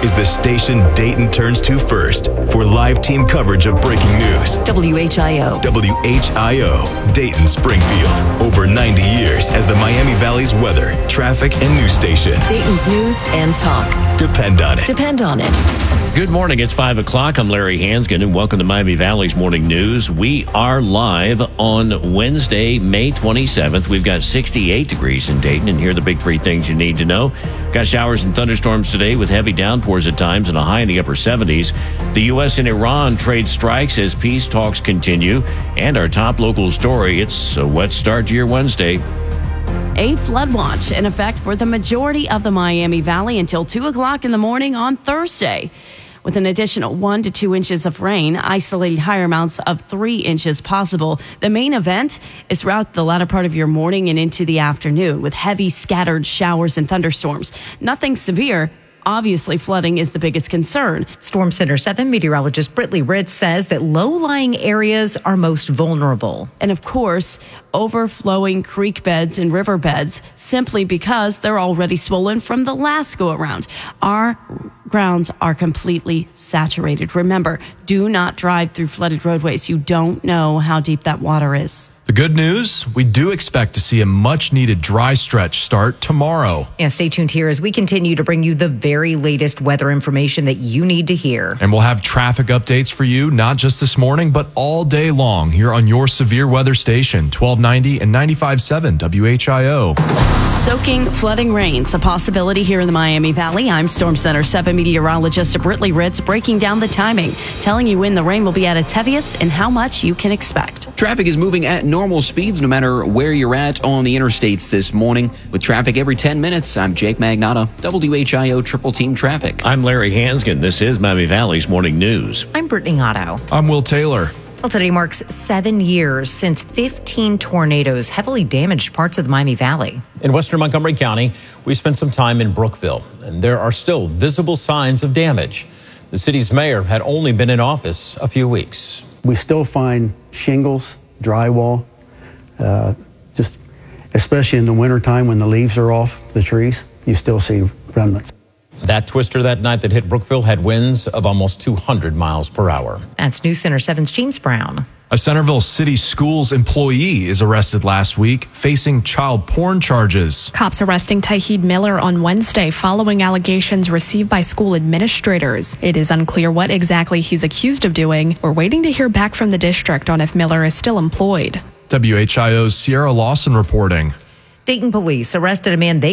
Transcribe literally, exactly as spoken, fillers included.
is the station Dayton turns to first for live team coverage of breaking news. W H I O. W H I O, Dayton Springfield. Over ninety years as the Miami Valley's weather, traffic, and news station. Dayton's news and talk. Depend on it. Depend on it. Good morning. It's five o'clock. I'm Larry Hansgen, and welcome to Miami Valley's Morning News. We are live on Wednesday, May twenty-seventh. We've got sixty-eight degrees in Dayton, and here are the big three things you need to know. Got showers and thunderstorms today with heavy downpours at times and a high in the upper seventies. The U S and Iran trade strikes as peace talks continue. And our top local story, it's a wet start to your Wednesday. A flood watch in effect for the majority of the Miami Valley until two o'clock in the morning on Thursday. With an additional one to two inches of rain, isolated higher amounts of three inches possible. The main event is throughout the latter part of your morning and into the afternoon with heavy scattered showers and thunderstorms. Nothing severe. Obviously, flooding is the biggest concern. Storm Center seven meteorologist Brittany Ritz says that low-lying areas are most vulnerable. And of course, overflowing creek beds and river beds simply because they're already swollen from the last go-around. Our grounds are completely saturated. Remember, do not drive through flooded roadways. You don't know how deep that water is. The good news, we do expect to see a much-needed dry stretch start tomorrow. Yeah, stay tuned here as we continue to bring you the very latest weather information that you need to hear. And we'll have traffic updates for you, not just this morning, but all day long here on your severe weather station, twelve ninety and ninety-five point seven W H I O. Soaking, flooding rains, a possibility here in the Miami Valley. I'm Storm Center seven meteorologist Brittany Ritz, breaking down the timing, telling you when the rain will be at its heaviest and how much you can expect. Traffic is moving at normal speeds no matter where you're at on the interstates this morning. With traffic every ten minutes, I'm Jake Magnotta, W H I O Triple Team Traffic. I'm Larry Hansgen. This is Miami Valley's Morning News. I'm Brittany Otto. I'm Will Taylor. Well, today marks seven years since fifteen tornadoes heavily damaged parts of the Miami Valley. In western Montgomery County, we spent some time in Brookville, and there are still visible signs of damage. The city's mayor had only been in office a few weeks. We still find shingles, drywall, uh, just especially in the wintertime when the leaves are off the trees, you still see remnants. That twister that night that hit Brookville had winds of almost two hundred miles per hour. That's News Center seven's James Brown. A Centerville City Schools employee is arrested last week, facing child porn charges. Cops arresting Taiheed Miller on Wednesday following allegations received by school administrators. It is unclear what exactly he's accused of doing. We're waiting to hear back from the district on if Miller is still employed. W H I O's Sierra Lawson reporting. Dayton police arrested a man they